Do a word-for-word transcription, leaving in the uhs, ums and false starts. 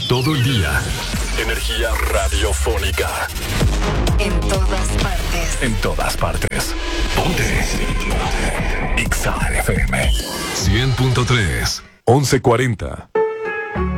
todo el día. Energía radiofónica. En todas partes. En todas partes. Ponte. Ponte. X A F M. cien punto tres. once cuarenta.